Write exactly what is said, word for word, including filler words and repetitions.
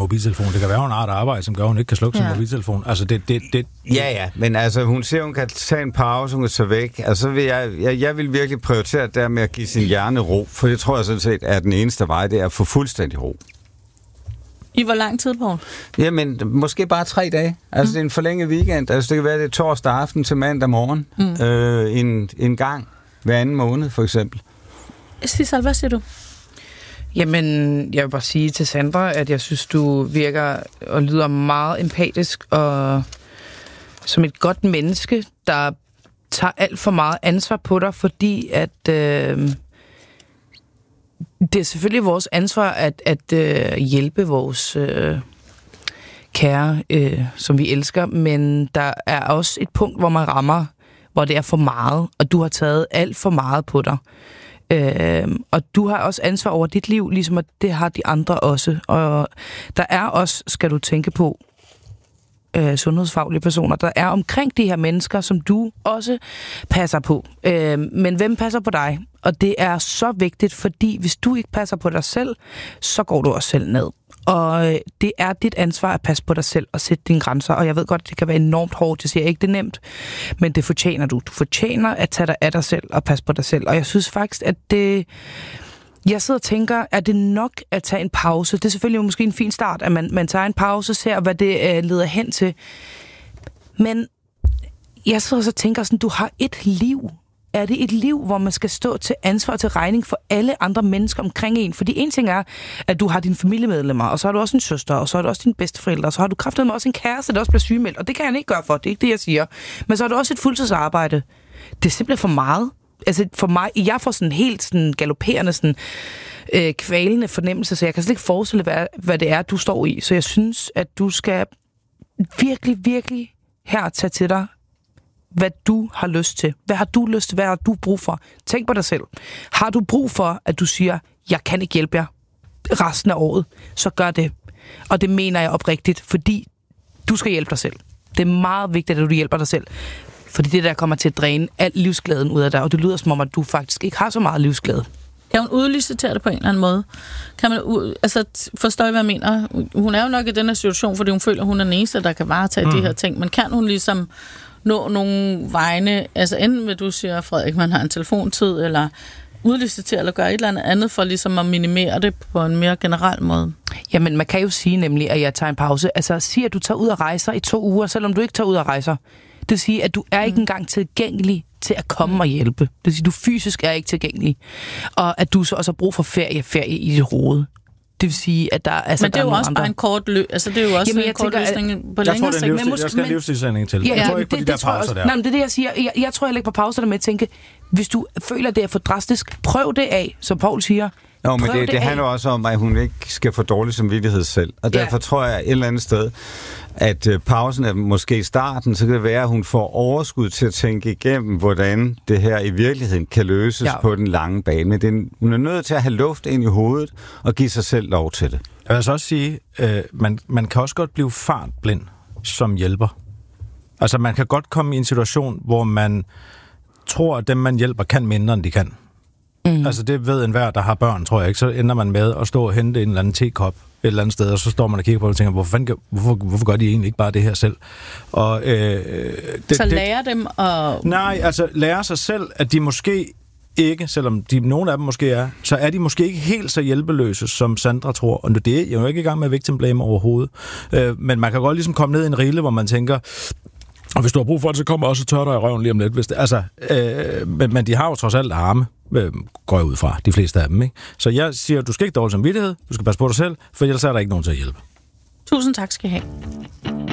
mobiltelefon. Det kan være, hun har et arbejde, som gør, hun ikke kan slukke ja. sin mobiltelefon. Altså, det, det, det... Ja, ja, men altså, hun siger, hun kan tage en pause, hun kan tage væk. Altså, vil jeg, jeg, jeg vil virkelig prioritere det med at give sin hjerne ro, for det tror jeg sådan set er den eneste vej, det er at få fuldstændig ro. I hvor lang tid, Poul? Jamen, måske bare tre dage. Altså, mm. det er en forlænget weekend. Altså, det kan være, det er torsdag aften til mandag morgen. Mm. Øh, en, en gang hver anden måned, for eksempel. Sissel, hvad siger du? Jamen, jeg vil bare sige til Sandra, at jeg synes, du virker og lyder meget empatisk og som et godt menneske, der tager alt for meget ansvar på dig, fordi at øh, det er selvfølgelig vores ansvar at, at øh, hjælpe vores øh, kære, øh, som vi elsker, men der er også et punkt, hvor man rammer, hvor det er for meget, og du har taget alt for meget på dig. Øh, og du har også ansvar over dit liv, ligesom at det har de andre også. Og der er også, skal du tænke på, øh, sundhedsfaglige personer, der er omkring de her mennesker, som du også passer på. Øh, men hvem passer på dig? Og det er så vigtigt, fordi hvis du ikke passer på dig selv, så går du også selv ned. Og det er dit ansvar at passe på dig selv og sætte dine grænser. Og jeg ved godt, det kan være enormt hårdt. Jeg siger ikke, det er nemt. Men det fortjener du. Du fortjener at tage dig af dig selv og passe på dig selv. Og jeg synes faktisk, at det... Jeg sidder og tænker, er det nok at tage en pause? Det er selvfølgelig måske en fin start, at man, man tager en pause og ser, hvad det øh, leder hen til. Men jeg sidder og så tænker sådan, du har et liv. Er det et liv, hvor man skal stå til ansvar til regning for alle andre mennesker omkring en? Fordi en ting er, at du har dine familiemedlemmer, og så har du også en søster, og så har du også dine bedsteforældre, og så har du kraftedeme også en kæreste, der også bliver sygemeldt, og det kan han ikke gøre for, det er ikke det, jeg siger. Men så har du også et fuldtidsarbejde. Det er simpelthen for meget. Altså for mig, jeg får sådan helt sådan galopperende, sådan øh, kvalende fornemmelse, så jeg kan slet ikke forestille, hvad, hvad det er, du står i. Så jeg synes, at du skal virkelig, virkelig her tage til dig, hvad du har lyst til. Hvad har du lyst til? Hvad har du brug for? Tænk på dig selv. Har du brug for, at du siger, jeg kan ikke hjælpe jer resten af året, så gør det. Og det mener jeg oprigtigt, fordi du skal hjælpe dig selv. Det er meget vigtigt, at du hjælper dig selv. Fordi det der kommer til at dræne al livsglæden ud af dig, og det lyder som om, at du faktisk ikke har så meget livsglæde. Kan hun udlicitere det på en eller anden måde? Kan man u- altså, forstår I, hvad jeg mener? Hun er jo nok i den her situation, fordi hun føler, at hun er den eneste, der kan varetage mm. de her ting. Men kan hun ligesom nå nogle vegne, altså enten vil du sige, Frederik, man har en telefontid, eller udlicitere, eller gøre et eller andet andet, for ligesom at minimere det på en mere generel måde? Jamen, man kan jo sige nemlig, at jeg tager en pause. Altså, sige, at du tager ud og rejser i to uger, selvom du ikke tager ud og rejser. Det vil sige, at du er ikke engang tilgængelig til at komme og hjælpe. Det vil sige, at du fysisk er ikke tilgængelig. Og at du så også har brug for ferie, ferie i dit hoved. Det vil sige, at der, altså, men det er jo også andre... bare en kort løsning. Altså, det er jo også Jamen, en kort tænker, løsning på jeg længere sigt. sigt. Men jeg skal have livsstilsænding til. Ja, jeg ja, tror ikke på det, de det, der pauser jeg, der. Nej, men det er det, jeg siger. Jeg, jeg tror heller ikke på pauser der med at tænke, hvis du føler, det er for drastisk, prøv det af, som Poul siger. Nå, men det, det, det handler også om, at hun ikke skal få dårlig samvittighed selv. Og derfor ja. tror jeg et eller andet sted, at øh, pausen er måske i starten, så kan det være, at hun får overskud til at tænke igennem, hvordan det her i virkeligheden kan løses ja. på den lange bane. Men den, hun er nødt til at have luft ind i hovedet og give sig selv lov til det. Jeg vil så også sige, øh, man, man kan også godt blive fartblind som hjælper. Altså, man kan godt komme i en situation, hvor man tror, at dem, man hjælper, kan mindre, end de kan. Mm. Altså, det ved enhver, der har børn, tror jeg ikke. Så ender man med at stå og hente en eller anden tekop et eller andet sted, og så står man og kigger på det og tænker, hvorfor, fanden, hvorfor, hvorfor gør de egentlig ikke bare det her selv? Og, øh, det, så lærer det, dem at... Nej, altså lære sig selv, at de måske ikke, selvom de, nogle af dem måske er, så er de måske ikke helt så hjælpeløse, som Sandra tror. Og det er jeg er jo ikke i gang med victim blame overhovedet. Øh, men man kan godt ligesom komme ned i en rille, hvor man tænker, og hvis du har brug for det, så kommer også og tør dig i røven lige om lidt. Hvis det, altså, øh, men, men de har jo trods alt arme, øh, går jeg ud fra, de fleste af dem. Ikke? Så jeg siger, du skal ikke dårlig samvittighed, du skal passe på dig selv, for ellers er der ikke nogen til at hjælpe. Tusind tak skal I have.